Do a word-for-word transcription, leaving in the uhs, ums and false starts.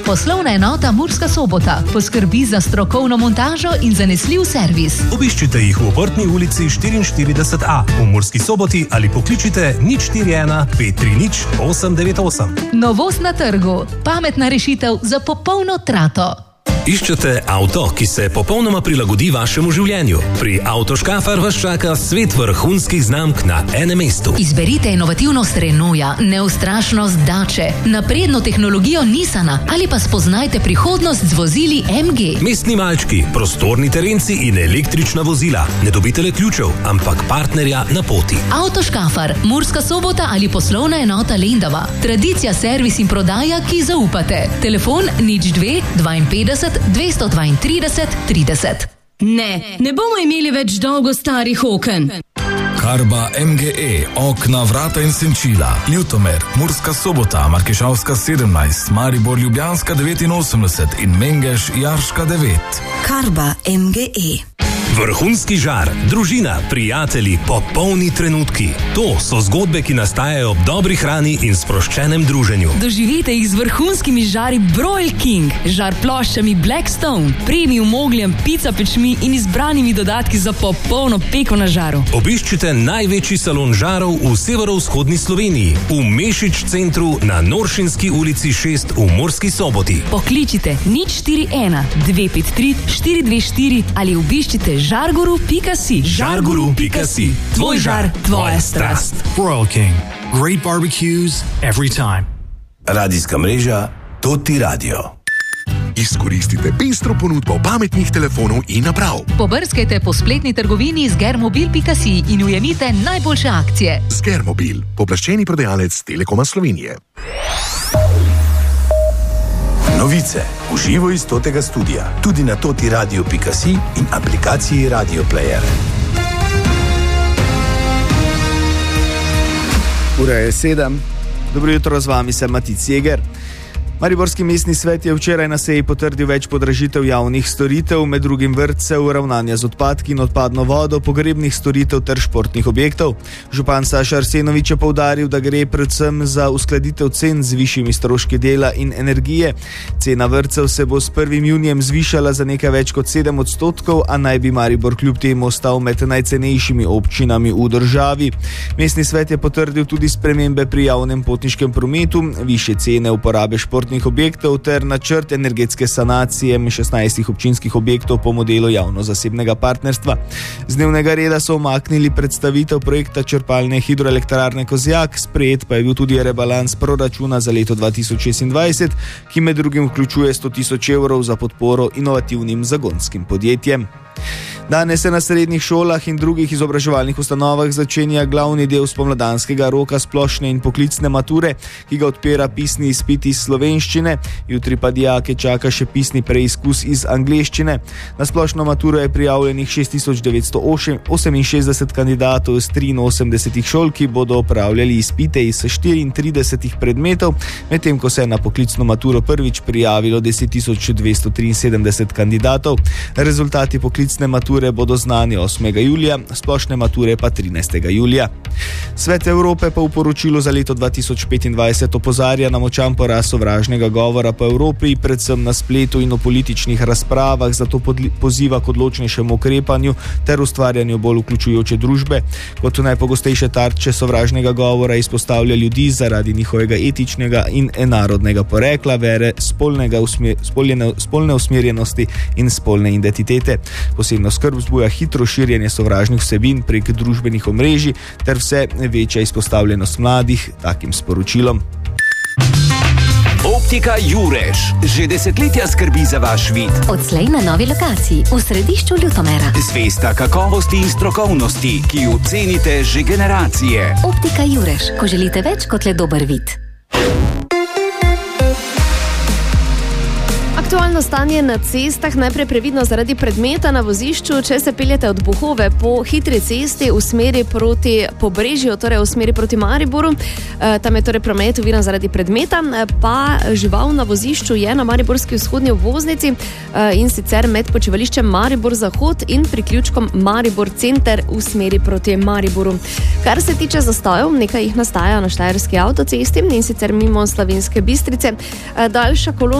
Poslovna enota Murska Sobota poskrbi za strokovno montažo in zanesljiv servis. Obiščite jih v Obrtni ulici štiriinštirideset A v Murski Soboti ali pokličite nič štiri ena pet tri nič osem devet osem. Novost na trgu. Pametna rešitev za popolno trato. Iščete avto, ki se popolnoma prilagodi vašemu življenju? Pri Avtoškafar vas čaka svet vrhunskih znamk na enem mestu. Izberite inovativnost Renaulta, neustrašnost Dače, napredno tehnologijo Nissana ali pa spoznajte prihodnost z vozili M G. Mestni malčki, prostorni terenci in električna vozila. Ne dobite le ključev, ampak partnerja na poti. Avtoškafar, Murska Sobota ali poslovna enota Lendava. Tradicija, servis in prodaja, ki zaupate. Telefon nič dve dvainpetdeset dvesto dvaintrideset trideset. Ne, ne bomo imeli več dolgo starih oken. Karba M G E, okna, vrata in senčila. Ljutomer, Murska Sobota, Markešavska sedemnajst, Maribor Ljubljanska devetinosemdeset in Mengeš Jarška devet. Karba M G E. Vrhunski žar, družina, prijatelji, popolni trenutki. To so zgodbe, ki nastajajo ob dobri hrani in sproščenem druženju. Doživite jih z vrhunskimi žari Broil King, žar ploščami Blackstone, premium ogljem, pica pečmi in izbranimi dodatki za popolno peko na žaru. Obiščite največji salon žarov v severovzhodni Sloveniji, v Mešič centru na Noršinski ulici šest v Murski Soboti. Pokličite nič štiri ena dve pet tri štiri dve štiri ali obiščite žarguru pika si. žarguru pika si. Tvoj žar, tvoja strast. Broil King. Great barbecues every time. Radijska mreža Toti Radio. Izkoristite pestro ponudbo pametnih telefonov in naprav. Pobrskajte po spletni trgovini z germobil pika si in ujemite najboljše akcije. Z Germobil, pooblaščeni prodajalec Telekoma Slovenije. Novice v živo iz Totega studia, tudi na toti radio pika si in aplikaciji Radio Player. Ura je sedem. Dobro jutro, z vami sem Matic Jeger. Mariborski mestni svet je včeraj na seji potrdil več podražitev javnih storitev, med drugim vrtcev, ravnanja z odpadki in odpadno vodo, pogrebnih storitev ter športnih objektov. Župan Saša Arsenovič je poudaril, da gre predvsem za uskladitev cen z višjimi stroški dela in energije. Cena vrtcev se bo s prvim junijem zvišala za nekaj več kot sedem odstotkov, a naj bi Maribor kljub temu ostal med najcenejšimi občinami v državi. Mestni svet je potrdil tudi spremembe pri javnem potniškem prometu, višje cene uporabe športnih objektov ter načrt energetske sanacije šestnajstih občinskih objektov po modelu javno-zasebnega partnerstva. Z dnevnega reda so umaknili predstavitev projekta črpalne hidroelektrarne Kozjak, sprejet pa je bil tudi rebalans proračuna za leto dva tisoč šestindvajset, ki med drugim vključuje sto tisoč evrov za podporo inovativnim zagonskim podjetjem. Danes se na srednjih šolah in drugih izobraževalnih ustanovah začenja glavni del spomladanskega roka splošne in poklicne mature, ki ga odpira pisni izpit iz slovenščine, jutri pa dijake čaka še pisni preizkus iz angleščine. Na splošno maturo je prijavljenih šest tisoč devetsto oseminšestdeset kandidatov iz triinosemdesetih šol, ki bodo opravljali izpite iz štiriintridesetih predmetov, medtem ko se je na poklicno maturo prvič prijavilo deset tisoč dvesto triinsedemdeset kandidatov. Rezultati poklicne mature bodo znani osmega julija, splošne mature pa trinajstega julija. Svet Evrope pa v poročilu za leto dva tisoč petindvajset opozarja na močan porast sovražnega govora po Evropi, predvsem na spletu in v političnih razpravah, zato poziva k odločnejšemu ukrepanju ter ustvarjanju bolj vključujoče družbe. Kot najpogostejše tarče sovražnega govora izpostavlja ljudi zaradi njihovega etičnega in narodnega porekla, vere, spolnega usmer, spoljene, spolne usmerjenosti in spolne identitete. Posebno skrb vzbuja hitro širjenje sovražnih vsebin prek družbenih omrežij ter vse večja izpostavljenost mladih takim sporočilom. Optika Jurež že desetletja skrbi za vaš vid. Odslej na novi lokaciji v središču Ljutomera. Zvesta kakovosti in strokovnosti, ki jo cenite že generacije. Optika Jurež, ko želite več kot le dober vid. Aktualno stanje na cestah, najprej previdno zaradi predmeta na vozišču, če se peljete od Buhove po hitri cesti v smeri proti Pobrežju, torej v smeri proti Mariboru. E, tam je torej promet oviran zaradi predmeta, pa žival na vozišču je na mariborski vzhodni obvoznici e, in sicer med počivališčem Maribor Zahod in priključkom Maribor Center v smeri proti Mariboru. Kar se tiče zastojev, nekaj jih nastaja na Štajerski avtocesti in sicer mimo Slovenske Bistrice. E, daljša kolona